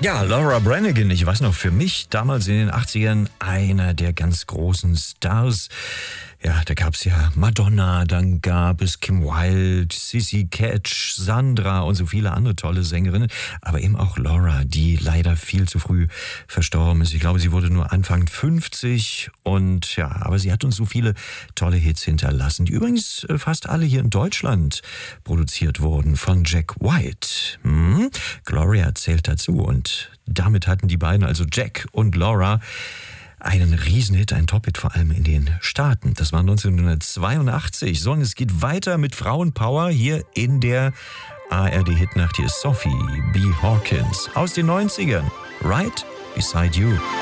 Ja, Laura Branigan, ich weiß noch, für mich damals in den 80ern einer der ganz großen Stars. Ja, da gab's ja Madonna, dann gab es Kim Wilde, Sissy Catch, Sandra und so viele andere tolle Sängerinnen. Aber eben auch Laura, die leider viel zu früh verstorben ist. Ich glaube, sie wurde nur Anfang 50 und ja, aber sie hat uns so viele tolle Hits hinterlassen, die übrigens fast alle hier in Deutschland produziert wurden von Jack White. Gloria zählt dazu und damit hatten die beiden, also Jack und Laura, einen Riesenhit, ein Top-Hit, vor allem in den Staaten. Das war 1982. So, und es geht weiter mit Frauenpower hier in der ARD-Hitnacht. Hier ist Sophie B. Hawkins aus den 90ern. Right Beside You.